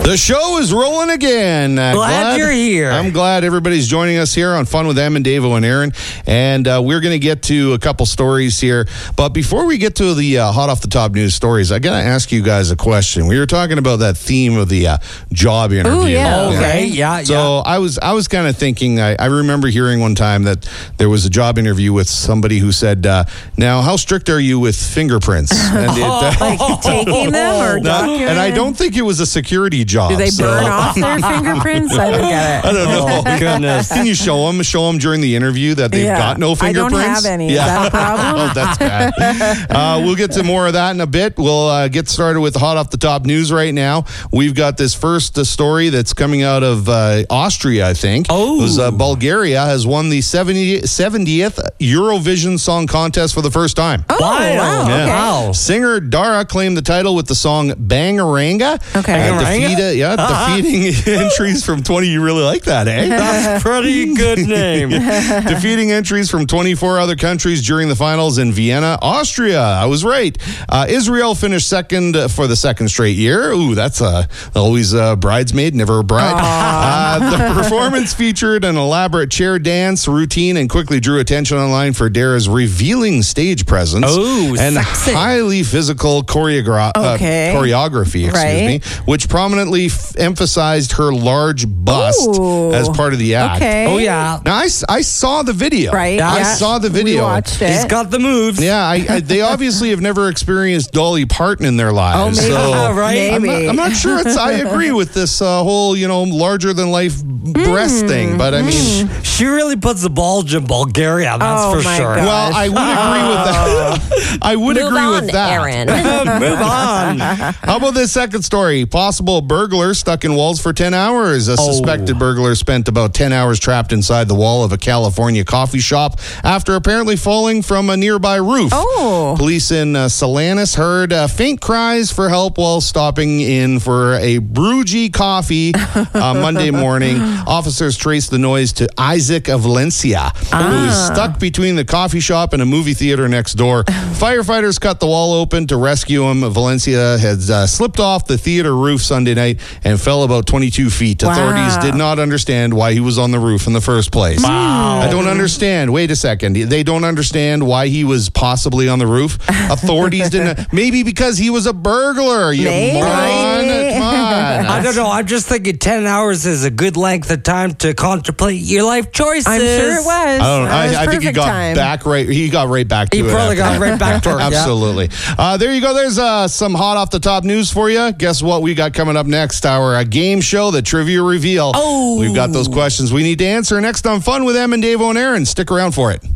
The show is rolling again. Glad you're here. I'm glad everybody's joining us here on Fun with Em and Davo and Aaron. And we're going to get to a couple stories here. But before we get to the hot off the top news stories, I got to ask you guys a question. We were talking about that theme of the job interview. Oh, yeah. Okay, yeah. So I was kind of thinking, I remember hearing one time that there was a job interview with somebody who said, now, how strict are you with fingerprints? And Like taking them or documenting and I them? don't think it was a security job. Do they burn off their fingerprints? I don't get it. I don't know. Oh, goodness. Can you show them during the interview that they've got no fingerprints? I don't have any. Is that a problem? Oh, that's bad. We'll get to more of that in a bit. We'll get started with hot off the top news right now. We've got this first story that's coming out of Austria, I think. Oh. It was, Bulgaria has won the 70th Eurovision Song Contest for the first time. Oh, wow. Yeah. Okay. Wow. Singer Dara claimed the title with the song Bangaranga. Okay. Defeating entries from 20. You really like that, eh? That's a pretty good name. Defeating entries from 24 other countries during the finals in Vienna, Austria. I was right. Israel finished second for the second straight year. Ooh, that's always a bridesmaid, never a bride. The performance featured an elaborate chair dance routine and quickly drew attention online for Dara's revealing stage presence and sexy. highly physical choreography, which prominently emphasized her large bust Ooh. as part of the act. Okay. Oh, yeah. Now, I saw the video. Right. Yeah. I saw the video. We watched it. He's got the moves. Yeah, they obviously have never experienced Dolly Parton in their lives. Oh, maybe. So Right? Maybe. I'm not sure. I agree with this whole, larger than life breast thing. But I mean, She really puts the bulge in Bulgaria, that's Oh, for my sure. God. well, I would agree with that. I would Move agree on, with that. Aaron. Move on. How about this second story? Possible burglar stuck in walls for 10 hours. A suspected burglar spent about 10 hours trapped inside the wall of a California coffee shop after apparently falling from a nearby roof. Oh. Police in Salinas heard faint cries for help while stopping in for a Brewgy coffee Monday morning. Officers traced the noise to Isaac of Valencia, who was stuck between the coffee shop and a movie theater next door. Firefighters cut the wall open to rescue him. Valencia had slipped off the theater roof Sunday night and fell about 22 feet. Wow. Authorities did not understand why he was on the roof in the first place. Wow. I don't understand. Wait a second. They don't understand why he was possibly on the roof. Authorities didn't. Maybe because he was a burglar. You Maybe. moron. Come on. I don't know. I'm just thinking 10 hours is a good length of time to contemplate your life choices. I'm sure it was. I don't know. That was I think he perfect got time. back right. He got right back to He it. probably got right back to it. Yeah. Absolutely. There you go. There's some hot off the top news for you. Guess what we got coming up next? Our game show, the Trivia Reveal. Oh. We've got those questions we need to answer next on Fun with Em and Davo and Aaron. Stick around for it.